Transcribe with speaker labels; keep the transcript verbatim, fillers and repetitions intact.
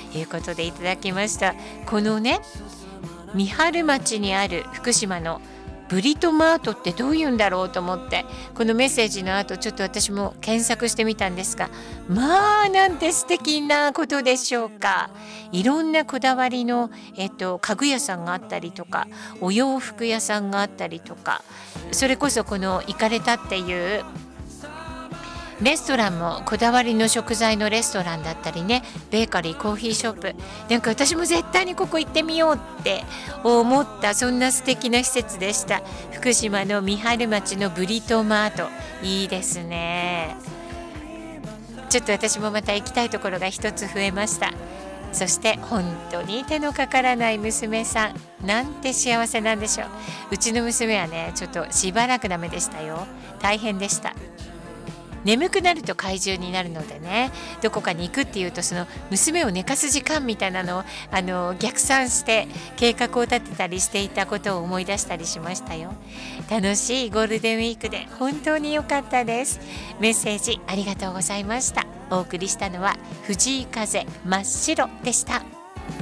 Speaker 1: いうことでいただきました。このね、三春町にある福島のブリトマートってどういうんだろうと思って、このメッセージの後ちょっと私も検索してみたんですが、まあなんて素敵なことでしょうか。いろんなこだわりの、えっと、家具屋さんがあったりとか、お洋服屋さんがあったりとか、それこそこの行かれたっていうレストランもこだわりの食材のレストランだったりね、ベーカリー、コーヒーショップ、なんか私も絶対にここ行ってみようって思った、そんな素敵な施設でした。福島の三春町のブリトマート、いいですね。ちょっと私もまた行きたいところが一つ増えました。そして本当に手のかからない娘さん、なんて幸せなんでしょう。うちの娘はね、ちょっとしばらくダメでしたよ。大変でした。眠くなると怪獣になるのでね、どこかに行くっていうと、その娘を寝かす時間みたいなのをあの逆算して計画を立てたりしていたことを思い出したりしましたよ。楽しいゴールデンウィークで本当に良かったです。メッセージありがとうございました。お送りしたのは藤井風真っ白でした。